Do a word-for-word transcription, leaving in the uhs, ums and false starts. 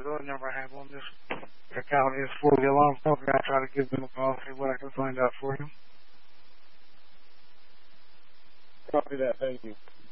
door number I have on this account is for the alarm company. I try to give them a call, see what I can find out for you. Copy that. Thank you.